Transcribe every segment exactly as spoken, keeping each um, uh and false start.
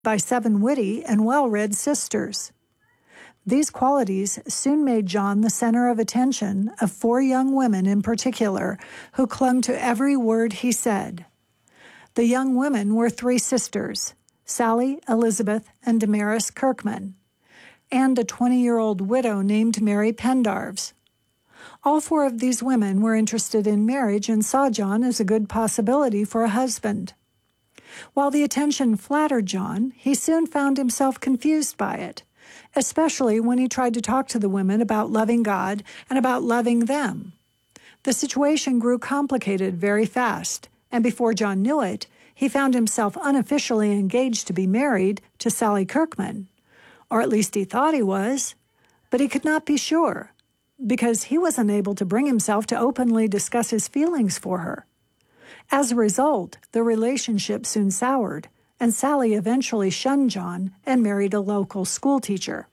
by seven witty and well-read sisters. These qualities soon made John the center of attention of four young women in particular who clung to every word he said. The young women were three sisters, Sally, Elizabeth, and Damaris Kirkman, and a twenty-year-old widow named Mary Pendarves. All four of these women were interested in marriage and saw John as a good possibility for a husband. While the attention flattered John, he soon found himself confused by it, especially when he tried to talk to the women about loving God and about loving them. The situation grew complicated very fast, and before John knew it, he found himself unofficially engaged to be married to Sally Kirkman, or at least he thought he was, but he could not be sure, because he was unable to bring himself to openly discuss his feelings for her. As a result, the relationship soon soured, and Sally eventually shunned John and married a local schoolteacher.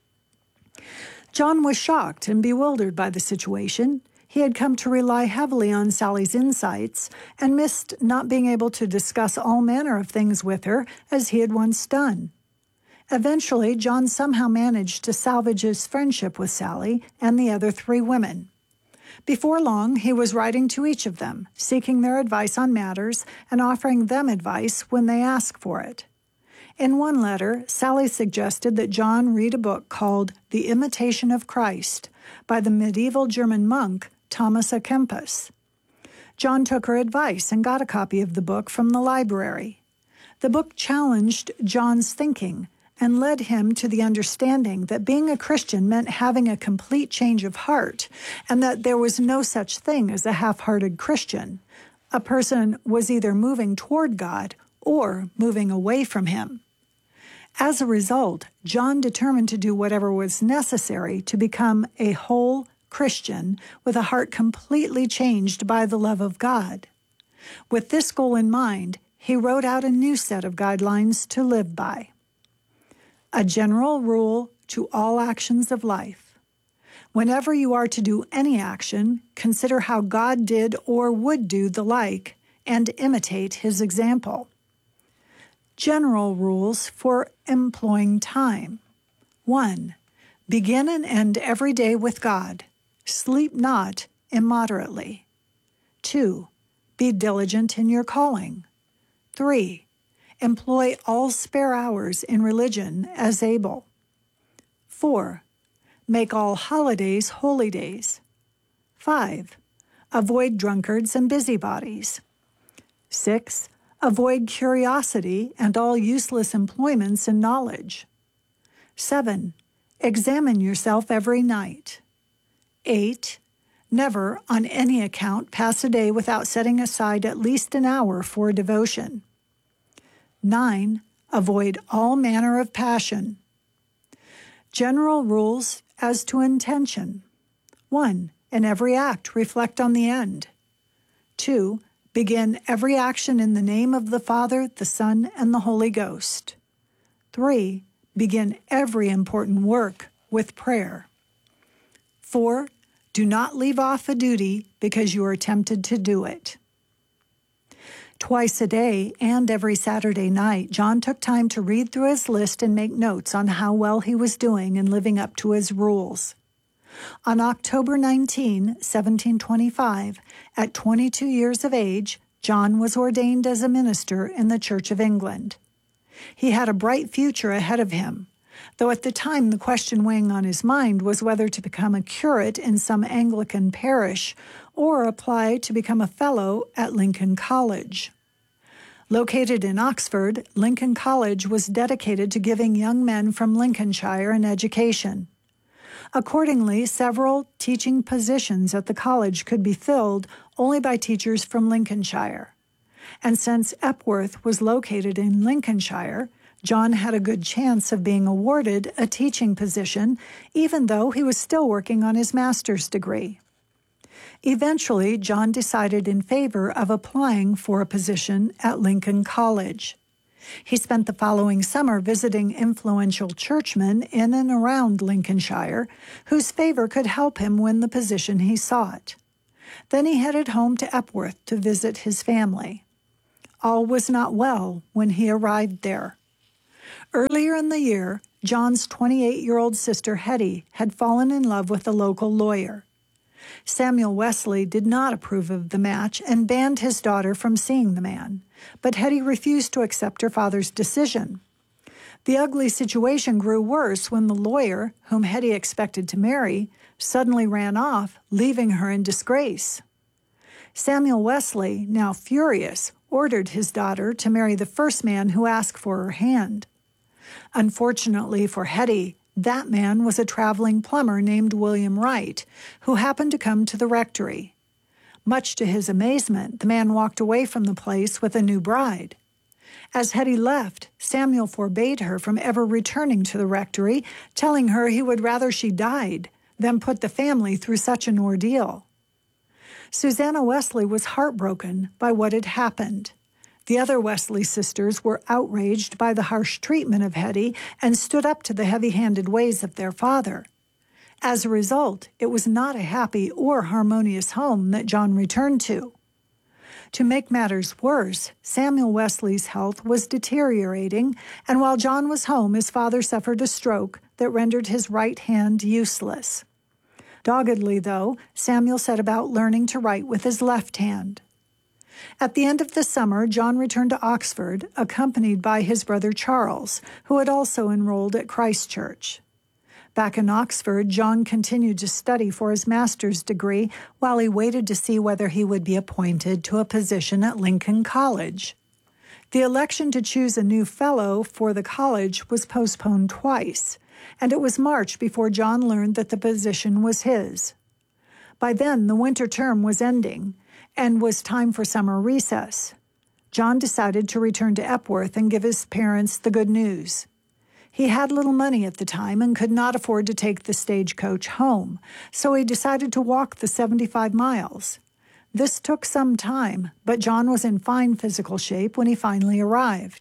John was shocked and bewildered by the situation. He had come to rely heavily on Sally's insights and missed not being able to discuss all manner of things with her as he had once done. Eventually, John somehow managed to salvage his friendship with Sally and the other three women. Before long, he was writing to each of them, seeking their advice on matters and offering them advice when they asked for it. In one letter, Sally suggested that John read a book called The Imitation of Christ by the medieval German monk Thomas à Kempis. John took her advice and got a copy of the book from the library. The book challenged John's thinking and led him to the understanding that being a Christian meant having a complete change of heart, and that there was no such thing as a half-hearted Christian. A person was either moving toward God or moving away from him. As a result, John determined to do whatever was necessary to become a whole Christian with a heart completely changed by the love of God. With this goal in mind, he wrote out a new set of guidelines to live by. A general rule to all actions of life. Whenever you are to do any action, consider how God did or would do the like, and imitate his example. General rules for employing time. One, begin and end every day with God. Sleep not immoderately. Two, be diligent in your calling. Three, employ all spare hours in religion as able. Four, make all holidays holy days. Five, avoid drunkards and busybodies. Six, avoid curiosity and all useless employments in knowledge. Seven, examine yourself every night. Eight, never on any account pass a day without setting aside at least an hour for devotion. Nine, avoid all manner of passion. General rules as to intention. One, in every act, reflect on the end. Two, begin every action in the name of the Father, the Son, and the Holy Ghost. Three, begin every important work with prayer. Four, do not leave off a duty because you are tempted to do it. Twice a day and every Saturday night, John took time to read through his list and make notes on how well he was doing in living up to his rules. On October nineteenth, seventeen twenty-five, at twenty-two years of age, John was ordained as a minister in the Church of England. He had a bright future ahead of him, though at the time the question weighing on his mind was whether to become a curate in some Anglican parish or apply to become a fellow at Lincoln College. Located in Oxford, Lincoln College was dedicated to giving young men from Lincolnshire an education. Accordingly, several teaching positions at the college could be filled only by teachers from Lincolnshire. And since Epworth was located in Lincolnshire, John had a good chance of being awarded a teaching position, even though he was still working on his master's degree. Eventually, John decided in favor of applying for a position at Lincoln College. He spent the following summer visiting influential churchmen in and around Lincolnshire, whose favor could help him win the position he sought. Then he headed home to Epworth to visit his family. All was not well when he arrived there. Earlier in the year, John's twenty-eight-year-old sister Hetty had fallen in love with a local lawyer. Samuel Wesley did not approve of the match and banned his daughter from seeing the man, but Hetty refused to accept her father's decision. The ugly situation grew worse when the lawyer, whom Hetty expected to marry, suddenly ran off, leaving her in disgrace. Samuel Wesley, now furious, ordered his daughter to marry the first man who asked for her hand. Unfortunately for Hetty, that man was a traveling plumber named William Wright, who happened to come to the rectory. Much to his amazement, the man walked away from the place with a new bride. As Hetty left, Samuel forbade her from ever returning to the rectory, telling her he would rather she died than put the family through such an ordeal. Susanna Wesley was heartbroken by what had happened. The other Wesley sisters were outraged by the harsh treatment of Hetty and stood up to the heavy-handed ways of their father. As a result, it was not a happy or harmonious home that John returned to. To make matters worse, Samuel Wesley's health was deteriorating, and while John was home, his father suffered a stroke that rendered his right hand useless. Doggedly, though, Samuel set about learning to write with his left hand. At the end of the summer, John returned to Oxford, accompanied by his brother Charles, who had also enrolled at Christ Church. Back in Oxford, John continued to study for his master's degree while he waited to see whether he would be appointed to a position at Lincoln College. The election to choose a new fellow for the college was postponed twice, and it was March before John learned that the position was his. By then, the winter term was ending, and was time for summer recess. John decided to return to Epworth and give his parents the good news. He had little money at the time and could not afford to take the stagecoach home, so he decided to walk the seventy-five miles. This took some time, but John was in fine physical shape when he finally arrived.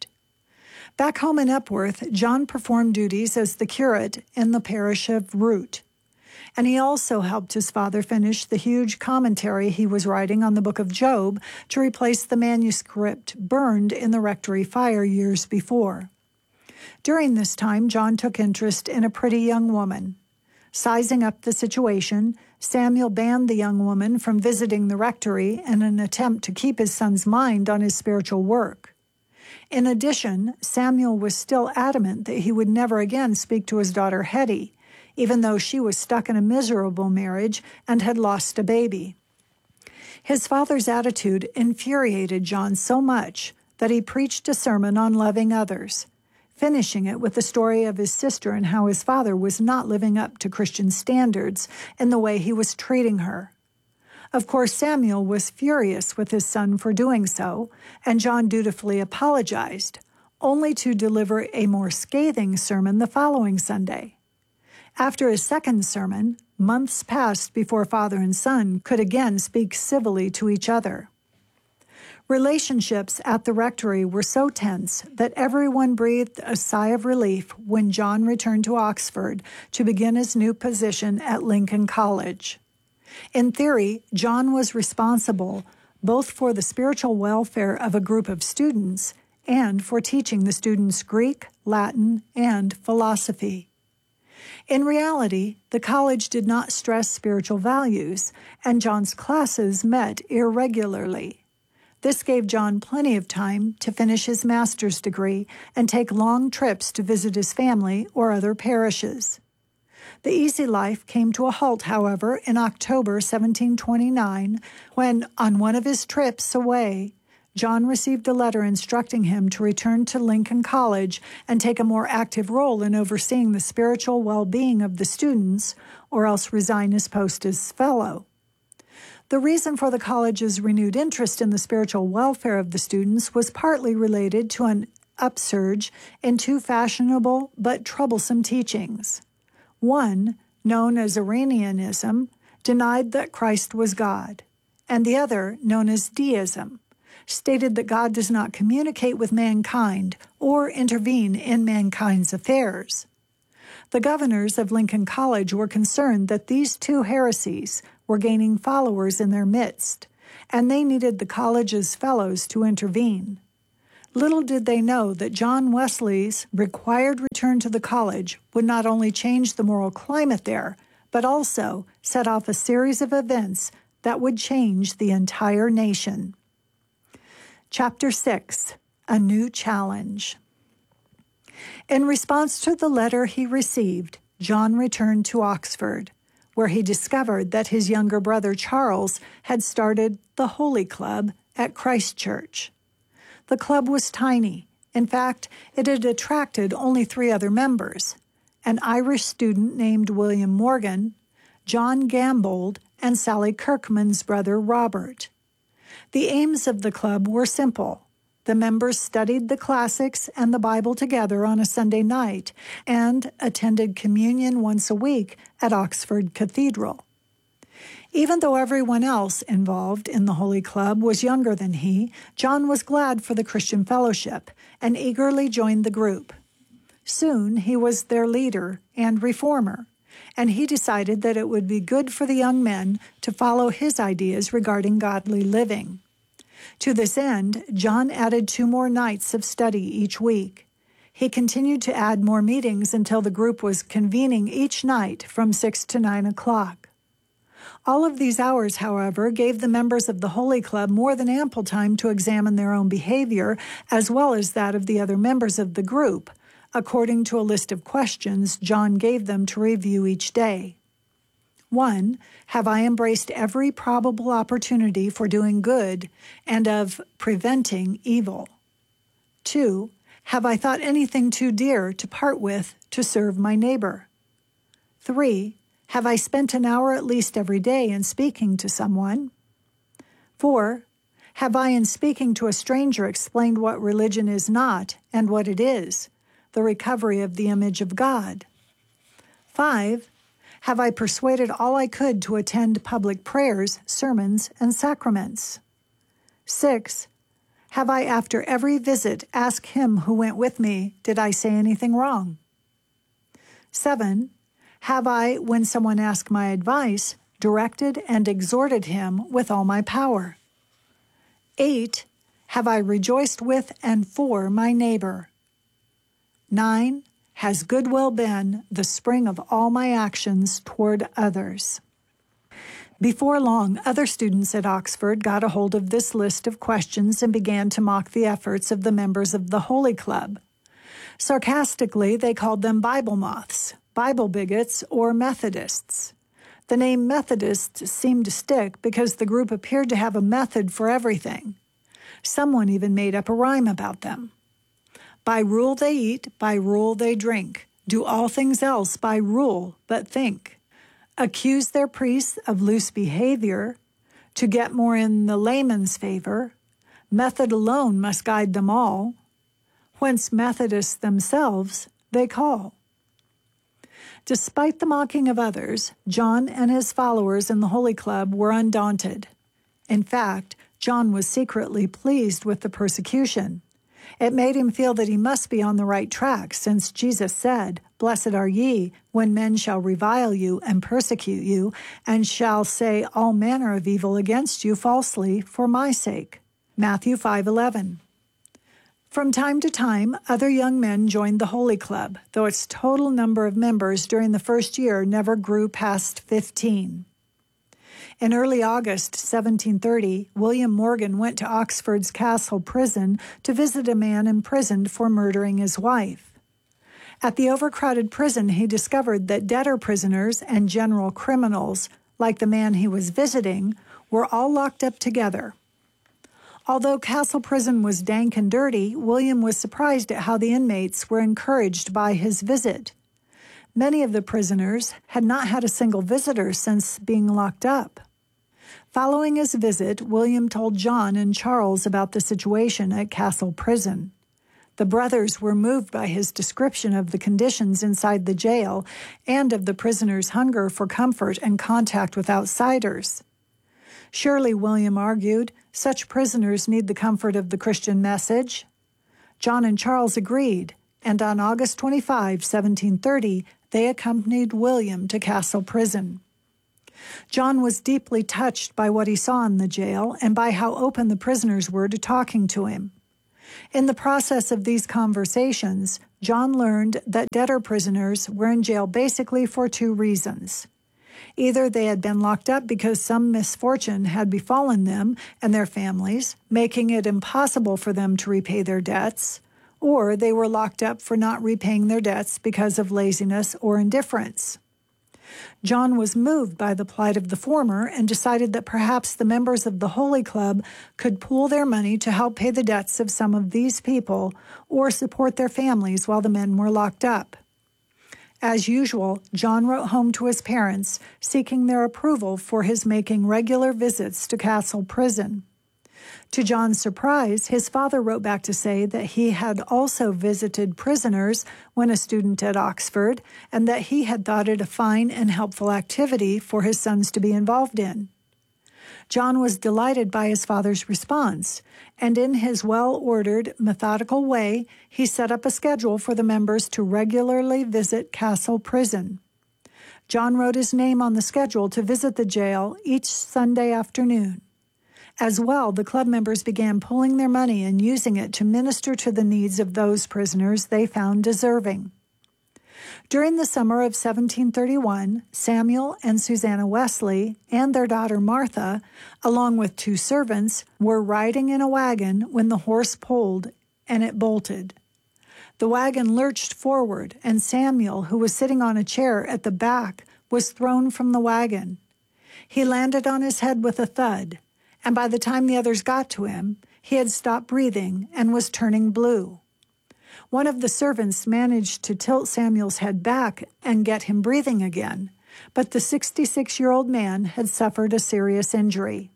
Back home in Epworth, John performed duties as the curate in the parish of Root, and he also helped his father finish the huge commentary he was writing on the book of Job to replace the manuscript burned in the rectory fire years before. During this time, John took interest in a pretty young woman. Sizing up the situation, Samuel banned the young woman from visiting the rectory in an attempt to keep his son's mind on his spiritual work. In addition, Samuel was still adamant that he would never again speak to his daughter Hetty, even though she was stuck in a miserable marriage and had lost a baby. His father's attitude infuriated John so much that he preached a sermon on loving others, finishing it with the story of his sister and how his father was not living up to Christian standards in the way he was treating her. Of course, Samuel was furious with his son for doing so, and John dutifully apologized, only to deliver a more scathing sermon the following Sunday. After his second sermon, months passed before father and son could again speak civilly to each other. Relationships at the rectory were so tense that everyone breathed a sigh of relief when John returned to Oxford to begin his new position at Lincoln College. In theory, John was responsible both for the spiritual welfare of a group of students and for teaching the students Greek, Latin, and philosophy. In reality, the college did not stress spiritual values, and John's classes met irregularly. This gave John plenty of time to finish his master's degree and take long trips to visit his family or other parishes. The easy life came to a halt, however, in October seventeen twenty-nine, when, on one of his trips away, John received a letter instructing him to return to Lincoln College and take a more active role in overseeing the spiritual well-being of the students, or else resign his post as fellow. The reason for the college's renewed interest in the spiritual welfare of the students was partly related to an upsurge in two fashionable but troublesome teachings. One, known as Arianism, denied that Christ was God, and the other, known as deism, stated that God does not communicate with mankind or intervene in mankind's affairs. The governors of Lincoln College were concerned that these two heresies were gaining followers in their midst, and they needed the college's fellows to intervene. Little did they know that John Wesley's required return to the college would not only change the moral climate there, but also set off a series of events that would change the entire nation. Chapter six, A New Challenge. In response to the letter he received, John returned to Oxford, where he discovered that his younger brother Charles had started the Holy Club at Christ Church. The club was tiny. In fact, it had attracted only three other members: an Irish student named William Morgan, John Gambold, and Sally Kirkman's brother Robert. The aims of the club were simple. The members studied the classics and the Bible together on a Sunday night and attended communion once a week at Oxford Cathedral. Even though everyone else involved in the Holy Club was younger than he, John was glad for the Christian fellowship and eagerly joined the group. Soon he was their leader and reformer, and he decided that it would be good for the young men to follow his ideas regarding godly living. To this end, John added two more nights of study each week. He continued to add more meetings until the group was convening each night from six to nine o'clock. All of these hours, however, gave the members of the Holy Club more than ample time to examine their own behavior as well as that of the other members of the group, according to a list of questions John gave them to review each day. One, have I embraced every probable opportunity for doing good and of preventing evil? Two, have I thought anything too dear to part with to serve my neighbor? Three, have I spent an hour at least every day in speaking to someone? Four, have I in speaking to a stranger explained what religion is not and what it is, the recovery of the image of God? Five, have I persuaded all I could to attend public prayers, sermons, and sacraments? Six, have I after every visit asked him who went with me, did I say anything wrong? Seven, have I, when someone asked my advice, directed and exhorted him with all my power? Eight, have I rejoiced with and for my neighbor? Nine, has goodwill been the spring of all my actions toward others? Before long, other students at Oxford got a hold of this list of questions and began to mock the efforts of the members of the Holy Club. Sarcastically, they called them Bible moths, Bible bigots, or Methodists. The name Methodists seemed to stick because the group appeared to have a method for everything. Someone even made up a rhyme about them. By rule they eat, by rule they drink. Do all things else by rule but think. Accuse their priests of loose behavior. To get more in the layman's favor, method alone must guide them all. Whence Methodists themselves they call. Despite the mocking of others, John and his followers in the Holy Club were undaunted. In fact, John was secretly pleased with the persecution. It made him feel that he must be on the right track, since Jesus said, "Blessed are ye, when men shall revile you and persecute you, and shall say all manner of evil against you falsely for my sake." Matthew five eleven. From time to time, other young men joined the Holy Club, though its total number of members during the first year never grew past fifteen. In early August seventeen thirty, William Morgan went to Oxford's Castle Prison to visit a man imprisoned for murdering his wife. At the overcrowded prison, he discovered that debtor prisoners and general criminals, like the man he was visiting, were all locked up together. Although Castle Prison was dank and dirty, William was surprised at how the inmates were encouraged by his visit. Many of the prisoners had not had a single visitor since being locked up. Following his visit, William told John and Charles about the situation at Castle Prison. The brothers were moved by his description of the conditions inside the jail and of the prisoners' hunger for comfort and contact with outsiders. Surely, William argued, such prisoners need the comfort of the Christian message. John and Charles agreed, and on August twenty-fifth, seventeen thirty, they accompanied William to Castle Prison. John was deeply touched by what he saw in the jail and by how open the prisoners were to talking to him. In the process of these conversations, John learned that debtor prisoners were in jail basically for two reasons. Either they had been locked up because some misfortune had befallen them and their families, making it impossible for them to repay their debts, or they were locked up for not repaying their debts because of laziness or indifference. John was moved by the plight of the former and decided that perhaps the members of the Holy Club could pool their money to help pay the debts of some of these people or support their families while the men were locked up. As usual, John wrote home to his parents, seeking their approval for his making regular visits to Castle Prison. To John's surprise, his father wrote back to say that he had also visited prisoners when a student at Oxford, and that he had thought it a fine and helpful activity for his sons to be involved in. John was delighted by his father's response, and in his well-ordered, methodical way, he set up a schedule for the members to regularly visit Castle Prison. John wrote his name on the schedule to visit the jail each Sunday afternoon. As well, the club members began pooling their money and using it to minister to the needs of those prisoners they found deserving. During the summer of seventeen thirty-one, Samuel and Susanna Wesley and their daughter Martha, along with two servants, were riding in a wagon when the horse pulled and it bolted. The wagon lurched forward, and Samuel, who was sitting on a chair at the back, was thrown from the wagon. He landed on his head with a thud, and by the time the others got to him, he had stopped breathing and was turning blue. One of the servants managed to tilt Samuel's head back and get him breathing again, but the sixty-six-year-old man had suffered a serious injury.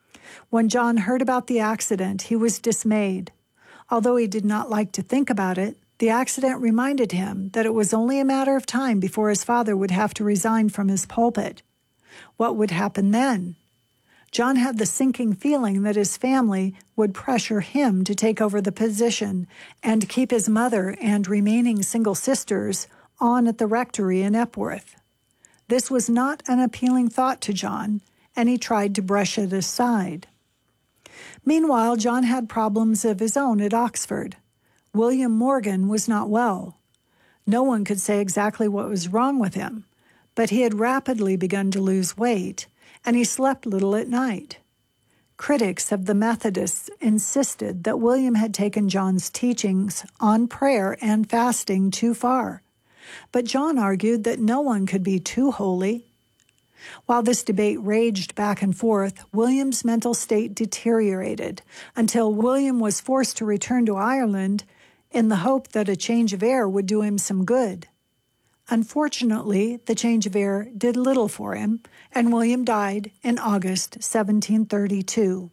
When John heard about the accident, he was dismayed. Although he did not like to think about it, the accident reminded him that it was only a matter of time before his father would have to resign from his pulpit. What would happen then? John had the sinking feeling that his family would pressure him to take over the position and keep his mother and remaining single sisters on at the rectory in Epworth. This was not an appealing thought to John, and he tried to brush it aside. Meanwhile, John had problems of his own at Oxford. William Morgan was not well. No one could say exactly what was wrong with him, but he had rapidly begun to lose weight, and he slept little at night. Critics of the Methodists insisted that William had taken John's teachings on prayer and fasting too far, but John argued that no one could be too holy. While this debate raged back and forth, William's mental state deteriorated until William was forced to return to Ireland in the hope that a change of air would do him some good. Unfortunately, the change of air did little for him, and William died in August seventeen thirty-two.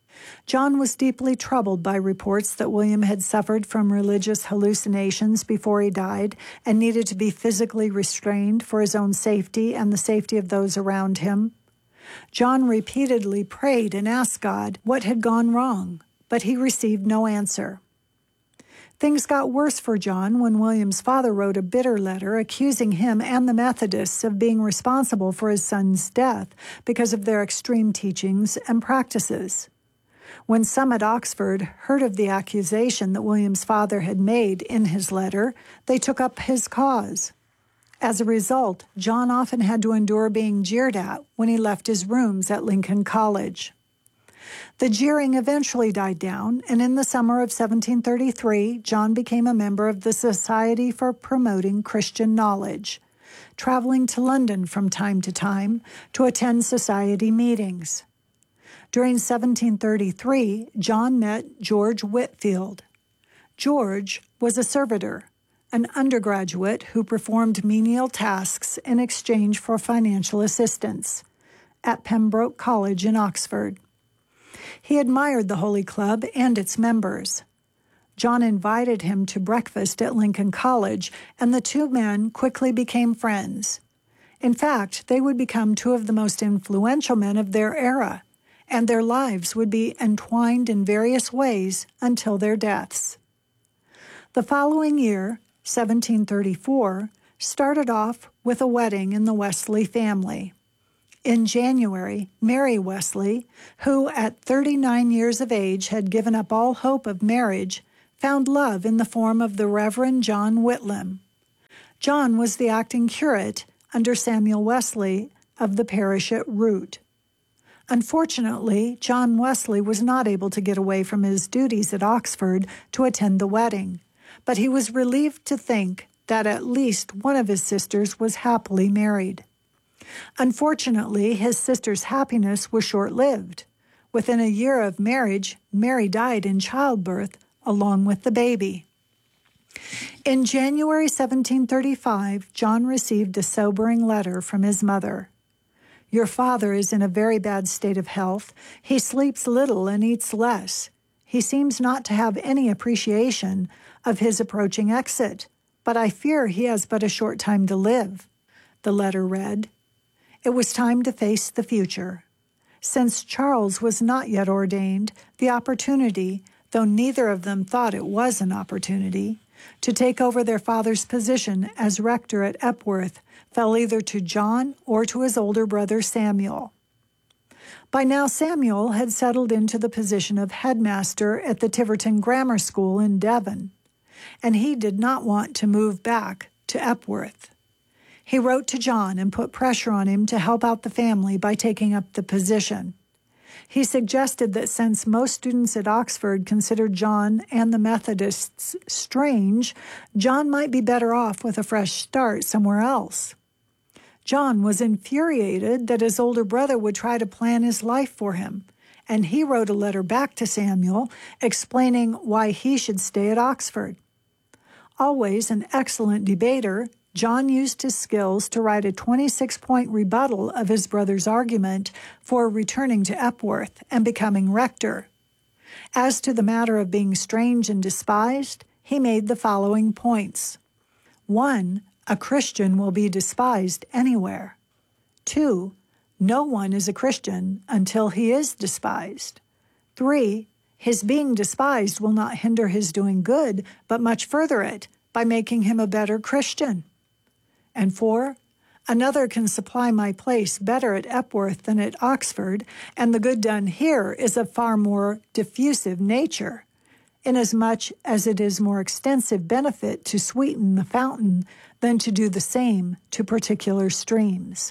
John was deeply troubled by reports that William had suffered from religious hallucinations before he died and needed to be physically restrained for his own safety and the safety of those around him. John repeatedly prayed and asked God what had gone wrong, but he received no answer. Things got worse for John when William's father wrote a bitter letter accusing him and the Methodists of being responsible for his son's death because of their extreme teachings and practices. When some at Oxford heard of the accusation that William's father had made in his letter, they took up his cause. As a result, John often had to endure being jeered at when he left his rooms at Lincoln College. The jeering eventually died down, and in the summer of seventeen thirty-three, John became a member of the Society for Promoting Christian Knowledge, traveling to London from time to time to attend society meetings. During seventeen thirty-three, John met George Whitefield. George was a servitor, an undergraduate who performed menial tasks in exchange for financial assistance at Pembroke College in Oxford. He admired the Holy Club and its members. John invited him to breakfast at Lincoln College, and the two men quickly became friends. In fact, they would become two of the most influential men of their era, and their lives would be entwined in various ways until their deaths. The following year, seventeen thirty-four, started off with a wedding in the Wesley family. In January, Mary Wesley, who at thirty-nine years of age had given up all hope of marriage, found love in the form of the Reverend John Whitlam. John was the acting curate under Samuel Wesley of the parish at Root. Unfortunately, John Wesley was not able to get away from his duties at Oxford to attend the wedding, but he was relieved to think that at least one of his sisters was happily married. Unfortunately, his sister's happiness was short-lived. Within a year of marriage, Mary died in childbirth along with the baby. In January seventeen thirty-five, John received a sobering letter from his mother. "Your father is in a very bad state of health. He sleeps little and eats less. He seems not to have any appreciation of his approaching exit, but I fear he has but a short time to live," the letter read. It was time to face the future. Since Charles was not yet ordained, the opportunity, though neither of them thought it was an opportunity, to take over their father's position as rector at Epworth fell either to John or to his older brother Samuel. By now Samuel had settled into the position of headmaster at the Tiverton Grammar School in Devon, and he did not want to move back to Epworth. He wrote to John and put pressure on him to help out the family by taking up the position. He suggested that since most students at Oxford considered John and the Methodists strange, John might be better off with a fresh start somewhere else. John was infuriated that his older brother would try to plan his life for him, and he wrote a letter back to Samuel explaining why he should stay at Oxford. Always an excellent debater, John used his skills to write a twenty-six point rebuttal of his brother's argument for returning to Epworth and becoming rector. As to the matter of being strange and despised, he made the following points. One, a Christian will be despised anywhere. Two, no one is a Christian until he is despised. Three, his being despised will not hinder his doing good, but much further it by making him a better Christian. And four, another can supply my place better at Epworth than at Oxford, and the good done here is of far more diffusive nature, inasmuch as it is more extensive benefit to sweeten the fountain than to do the same to particular streams.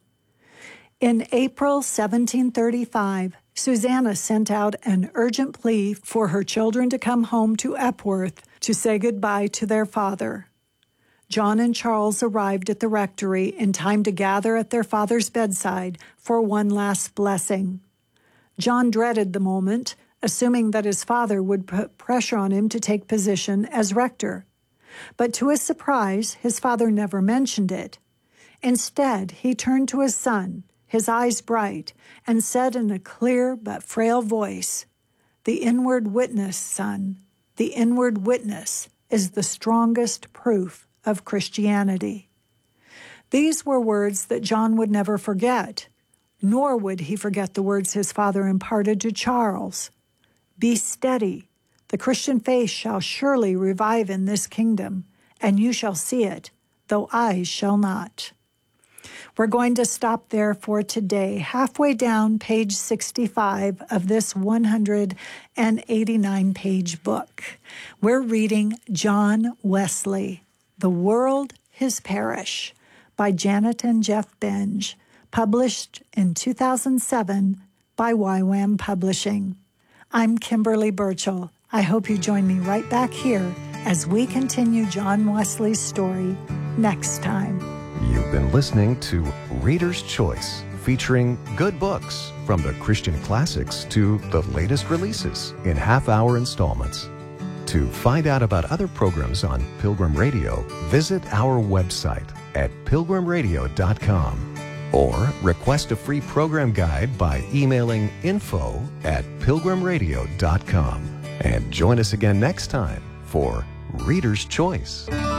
In April seventeen thirty-five, Susanna sent out an urgent plea for her children to come home to Epworth to say goodbye to their father. John and Charles arrived at the rectory in time to gather at their father's bedside for one last blessing. John dreaded the moment, assuming that his father would put pressure on him to take position as rector. But to his surprise, his father never mentioned it. Instead, he turned to his son, his eyes bright, and said in a clear but frail voice, "The inward witness, son, the inward witness is the strongest proof of Christianity." These were words that John would never forget, nor would he forget the words his father imparted to Charles. "Be steady. The Christian faith shall surely revive in this kingdom, and you shall see it, though eyes shall not." We're going to stop there for today, halfway down page sixty-five of this one hundred eighty-nine page book. We're reading John Wesley, The World, His Parish, by Janet and Jeff Benge, published in two thousand seven by Y WAM Publishing. I'm Kimberly Burchell. I hope you join me right back here as we continue John Wesley's story next time. You've been listening to Reader's Choice, featuring good books from the Christian classics to the latest releases in half-hour installments. To find out about other programs on Pilgrim Radio, visit our website at pilgrim radio dot com or request a free program guide by emailing info at pilgrim radio dot com. And join us again next time for Reader's Choice.